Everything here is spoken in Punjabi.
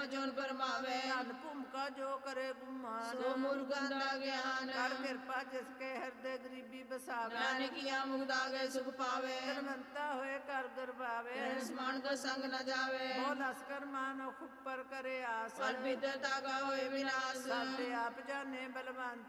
ਚੋਨ ਪਰਮਾਵੇ। ਧਨ ਭੂਮਿਕਾ ਜੋ ਕਰੇ ਗੁਮਾਨ, ਸੋ ਮੂਰਖਾਂ ਦਾ ਗਿਆਨ। ਕਰ ਕਿਰਪਾ ਜਿਸ ਕੇ ਹਿਰਦੇ ਗਰੀਬੀ ਬਸਾਵੇ। ਨਾਨਕਿਆ ਮੁਕਤ ਆਗੇ ਸੁਖ ਪਾਵੇ। ਧਨਵੰਤਾ ਹੋਏ ਕਰ ਗਰਬਾਵੇ। ਤੈਨ ਸਮਾਨ ਕੋ ਸੰਗ ਨ ਜਾਵੇ। ਬਹੁ ਲਸਕਰ ਮਾਨੁਖ ਉੱਪਰ ਕਰੇ ਆਸ, ਫਲ ਭੀਤਰ ਤਾਗਾ ਹੋਏ ਵਿਨਾਸ਼। ਸਾਡੇ ਆਪ ਜਾਣੇ ਬਲਵੰਤ